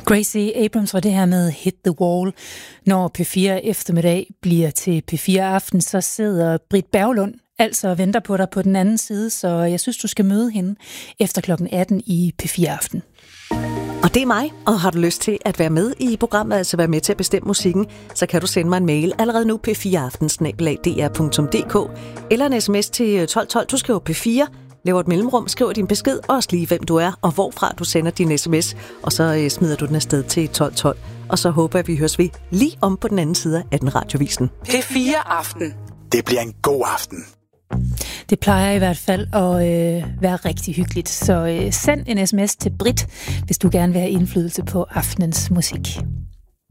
Gracie Abrams var det her med Hit the Wall. Når P4 eftermiddag bliver til P4 aften, så sidder Britt Berglund altså og venter på dig på den anden side, så jeg synes, du skal møde hende efter kl. 18 i P4 aften. Og det er mig, og har du lyst til at være med i programmet, altså være med til at bestemme musikken, så kan du sende mig en mail allerede nu p4aften@dr.dk eller en sms til 1212. Du skriver P4, laver et mellemrum, skriver din besked, og også lige hvem du er, og hvorfra du sender din sms, og så smider du den afsted til 1212. Og så håber jeg, at vi høres ved lige om på den anden side af den radiovisen. P4 Aften. Det bliver en god aften. Det plejer i hvert fald at være rigtig hyggeligt, så send en sms til Britt, hvis du gerne vil have indflydelse på aftenens musik.